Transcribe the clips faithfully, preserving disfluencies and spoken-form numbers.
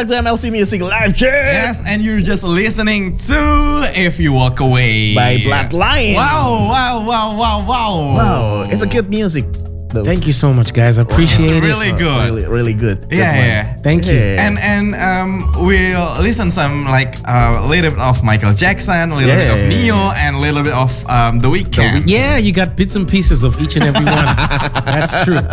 back to M L C Music Live Chat. Yes, and you're just listening to If You Walk Away by Black Lion. Wow, wow, wow, wow, wow. Wow, it's a good music. Though. Thank you so much, guys. I appreciate it's it. really good. Uh, really, really good. good Yeah, one. yeah. Thank you. Yeah. And and um, we'll listen some like a uh, little bit of Michael Jackson, a little Yeah. bit of Neo, and a little bit of um, The Weeknd. Yeah, you got bits and pieces of each and every one. That's true.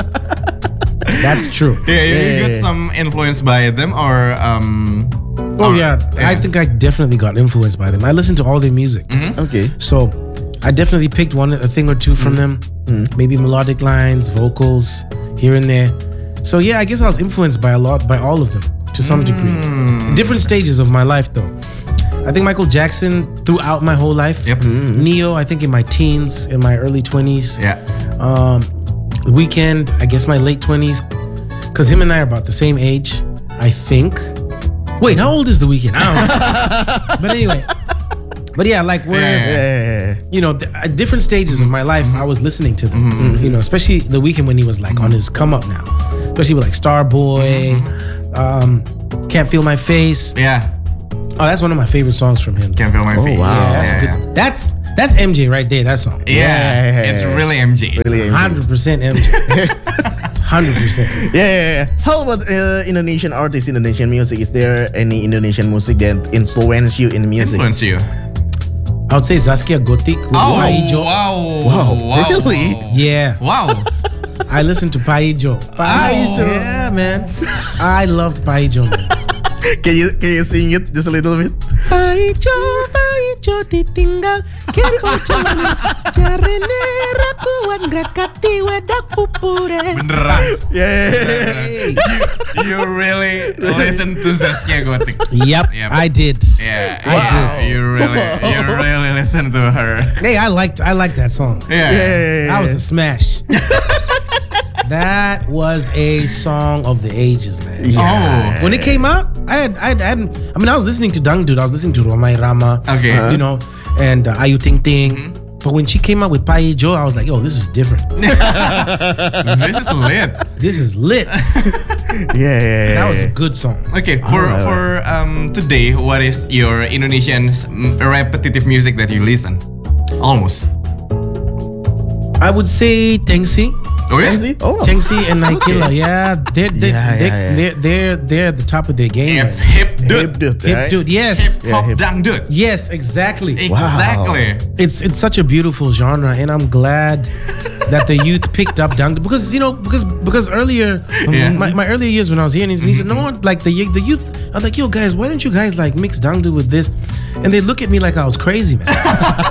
That's true. Yeah, you, you Yeah. got some influence by them, or um. Oh or- yeah, I think I definitely got influenced by them. I listened to all their music, Okay. so I definitely picked one a thing or two from them. Maybe melodic lines, vocals here and there. So yeah, I guess I was influenced by a lot by all of them to some degree. Different stages of my life though. I think Michael Jackson throughout my whole life. Yep. Neo, I think in my teens, in my early twenties. Yeah. Um, Weekend, I guess my late twenties, because him and I are about the same age, I think. Wait, how old is The Weeknd? I don't know. But anyway, but yeah, like we're, Yeah. Yeah. you know, th- at different stages of my life, I was listening to them. You know, especially The Weeknd when he was like on his come up now, especially with like Starboy, um, Can't Feel My Face. Yeah. Oh, that's one of my favorite songs from him. Can't feel my face. wow. Yeah, that's, Yeah, a good, that's that's M J right there. That song. yeah. Yeah. It's really M J. Really. Hundred percent M J. Hundred percent. Yeah, yeah, yeah. How about uh, Indonesian artists, Indonesian music? Is there any Indonesian music that influence you in music? Influence you. I would say Zaskia Gotik with Oh, Paijo. wow. Wow, Wow. really? Yeah, Wow. I listened to Paijo. Paijo. Yeah, man. I loved Paijo, man. Can you can you sing it just a little bit? Paijo, Paijo ditinggal kepo cuman jarene rakuan grakati wedak pupure. Beneran. Yeah. Hey. you, you really listen to Zaskia Gotik. Yep, Yep. I did. Yeah. I you, you really you really listen to her. Hey, I liked I liked that song. Yeah. Yeah. That was a smash. That was a song of the ages, man. Oh. When it came out, I had, I had, I hadn't, I mean, I was listening to Dangdut, I was listening to Romai Rama, Okay. you know, and uh, Ayu Ting Ting. But when she came out with Paijo, I was like, yo, this is different. This is lit. This is lit. Yeah, yeah, yeah. That was a good song. Okay, for Alright. for um today, what is your Indonesian mm, repetitive music that you listen? Almost. I would say Tengsi. Oh yeah. Tengsi? Oh. Tengsi and Naikila. Yeah, they're, they're, Yeah, they're, yeah, yeah. they're, they're, they're at the top of their game. It's right hip Hip dude. dude, now. Hip right? dude, yes. Hip hop Yeah, hip- dangdut. Yes, exactly. Exactly. It's it's such a beautiful genre, and I'm glad that the youth picked up dangdut because you know because because earlier Yeah. my, my earlier years when I was here in Indonesia, no one like the the youth. I was like, yo guys, why don't you guys like mix dangdut with this? And they look at me like I was crazy, man.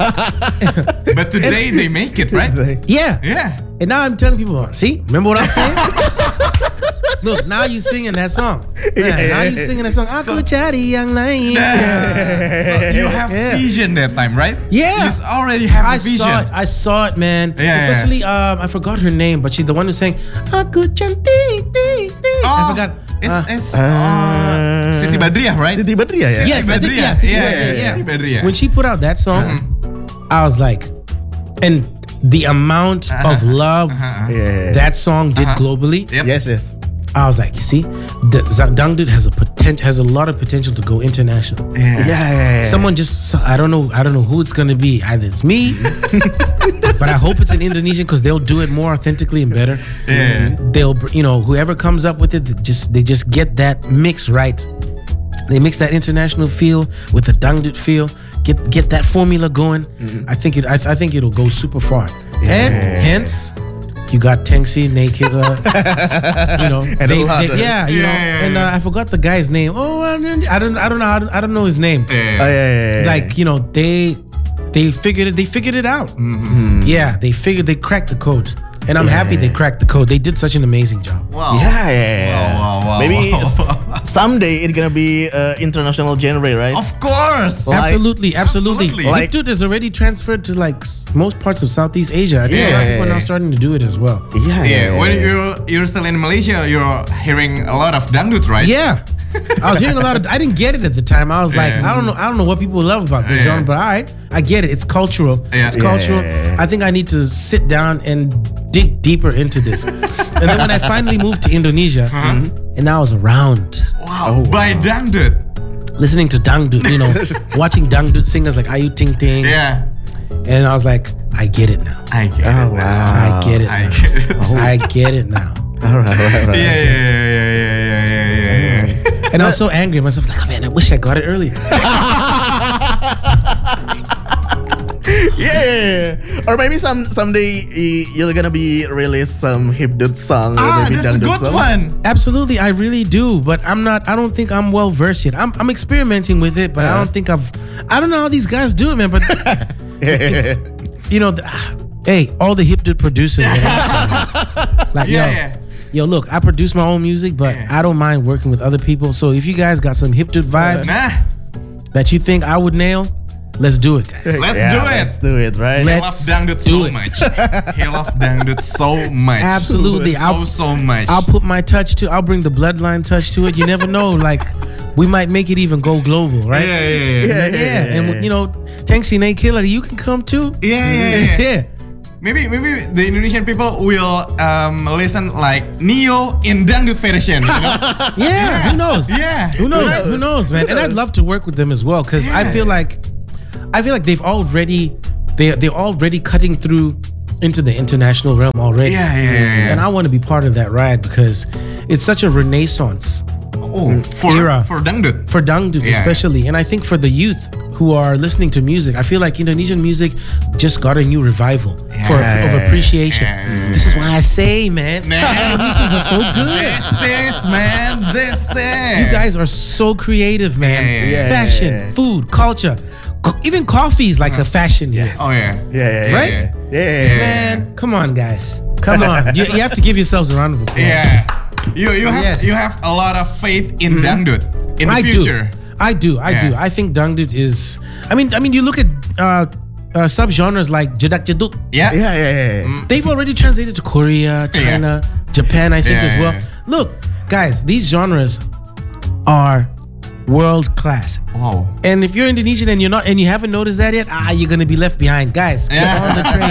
But today they make it, right? Yeah. Yeah. And now I'm telling people, see, remember what I'm saying? Look, now you singing that song. Yeah, now you singing that song. Aku cari yang lain. So you have Yeah. vision that time, right? Yeah. You already have I a vision. saw it. I saw it, man. Yeah, Especially, um, I forgot her name, but she's the one who sang "Aku cantik, tik, tik." I Oh, forgot. It's, Uh, it's uh, Siti Badriah, right? Siti Badriah, yeah. yes, I think yeah, Badriah. Siti Yeah, Badriah, yeah, yeah. Siti Badriah. When she put out that song, I was like, and the amount of love Yeah. that song did globally. Yep. Yes, yes. I was like, you see, the Dangdut has a potent, has a lot of potential to go international. Yeah, yeah, yeah. Someone just, I don't know, I don't know who it's gonna be. Either it's me, but I hope it's in Indonesian because they'll do it more authentically and better. Yeah. They'll, you know, whoever comes up with it, they just they just get that mix right. They mix that international feel with the Dangdut feel. Get get that formula going. I think it. I, I think it'll go super far. And hence, you got Tengsi, Naked, uh, you know, And they- a lot they- of- yeah, you Yeah, know, yeah, and yeah. uh, I forgot the guy's name. Oh, I don't, I don't, I don't know, how to, I don't know his name. Oh, yeah, yeah, yeah, yeah. Like you know, they they figured it. They figured it out. Yeah, they figured they cracked the code, and I'm happy they cracked the code. They did such an amazing job. Wow. Yeah, yeah, yeah. Wow, wow, wow, Maybe wow. s- someday it's gonna be uh, international genre, right? Of course. Like- Absolutely, absolutely. Absolutely. Like- Dangdut is already transferred to like s- most parts of Southeast Asia. I think a lot of Yeah. people are now starting to do it as well. Yeah, Yeah, when you're you're still in Malaysia, you're hearing a lot of dangdut, right? Yeah. I was hearing a lot of. I didn't get it at the time. I was like, Yeah. I don't know. I don't know what people love about this Yeah. genre, but all right, I get it. It's cultural. Yeah. It's Yeah, cultural. yeah, yeah. I think I need to sit down and dig deeper into this. And then when I finally moved to Indonesia, and I was around Wow, by Dangdut. listening to Dangdut, you know, watching Dangdut singers like Ayu Ting Ting. Yeah, And I was like, I get it now. I get Oh, it. wow. I get it I now. get it. I get it now. All right, all right, all right. Yeah, yeah, yeah, yeah, yeah, yeah, yeah, yeah, yeah. And I was so angry at myself, like, oh man, I wish I got it earlier. Yeah, or maybe some someday y- you're gonna be release some hipdut song, or Ah, maybe that's a dangdut good song. one. Absolutely, I really do, but I'm not. I don't think I'm well versed yet. I'm, I'm experimenting with it, but I Uh-huh. don't think I've. I don't know how these guys do it, man. But it's, you know, the, ah, hey, all the hip dude producers, that have- like Yeah, yo, yeah. yo, look, I produce my own music, but Yeah. I don't mind working with other people. So if you guys got some hip dude vibes Nah, that you think I would nail, let's do it, guys. let's Yeah, do it. Let's do it, right? He Let's loves Dangdut do so it. much. He loves Dangdut so much. Absolutely, So, I'll- so much. I'll put my touch to. I'll bring the bloodline touch to it. You never know, like we might make it even go global, yeah, right? yeah, yeah, yeah. Yeah, Yeah, and you know, Tanksy Nate Killer, you can come too. Yeah, yeah, yeah. yeah. Maybe, maybe the Indonesian people will um, listen like Neo in Dangdut version. You know? Yeah, who knows? Yeah. Who knows? knows? Who knows, man? Who And I'd knows? love to work with them as well because I Yeah. feel like, I feel like they've already, they they're already cutting through into the international realm already. Yeah, yeah, yeah, yeah. And I want to be part of that ride because it's such a renaissance Oh, for Era. for Dangdut. for Dangdut Yeah. especially, and I think for the youth who are listening to music, I feel like Indonesian music just got a new revival for of appreciation. Yeah. This is why I say, man, Man. Indonesians are so good. This is, man. This is. You guys are so creative, man. Yeah, yeah, yeah. Fashion, Yeah, yeah, yeah. food, culture, Co- even coffee is like a fashion. Yes. Oh yeah. Yeah, yeah, yeah. Right? Yeah, yeah, yeah. Man, come on, guys. Come on. You, you have to give yourselves a round of applause. Yeah. You you have Yes. you have a lot of faith in Dangdut in the I future. do. I do. I Yeah. do. I think Dangdut is. I mean, I mean, you look at uh, uh, subgenres like Jedak Jeduk. Yeah. Yeah, yeah, yeah. yeah. They've already translated to Korea, China, Japan, I think Yeah, as well. yeah. Look, guys, these genres are world class. Wow. And if you're Indonesian and you're not, and you haven't noticed that yet, ah, you're gonna be left behind, guys. Get Yeah. on the train.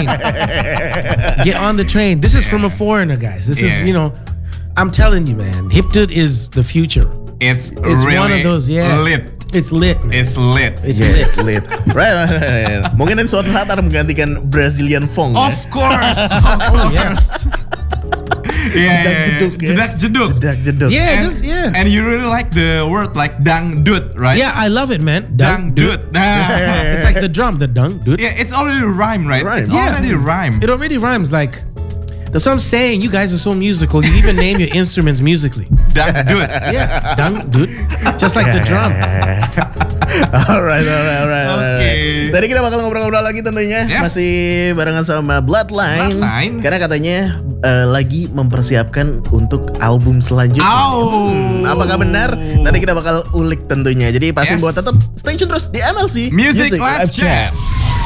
Get on the train. This is from a foreigner, guys. This is, Yeah. you know, I'm telling you, man. Hipdut is the future. It's, It's really one of those, yeah. lit. It's lit. Man. It's lit. It's Yeah, lit. it's lit. Right, right, right, right. Mungkin nanti suatu saat akan menggantikan Brazilian funk. Of ya. course. Of yeah. course. Yeah, yeah, Jedak yeah. jeduk, ya. Jedak jeduk. Jedak jeduk. Yeah, And, just, yeah. and you really like the word like dangdut, right? Yeah, I love it, man. Dangdut. Ah. It's like the drum, the dung, dude. Yeah, it's already rhyme, right? Rhyme. It's Yeah. already rhyme. It already rhymes. Like, that's what I'm saying. You guys are so musical. You even name your instruments musically. Dangdut. Yeah, dung, dude. Just like the drum. Alright, alright, alright, alright. Oke. Tadi kita bakal ngobrol-ngobrol lagi tentunya. Yes. Masih barengan sama Bloodline. Bloodline. Karena katanya eh, lagi mempersiapkan untuk album selanjutnya. Au. Hmm, apakah benar? Nanti kita bakal ulik tentunya. Jadi pasti Yes. buat tetap stay tune terus di M L C Music Live Chat.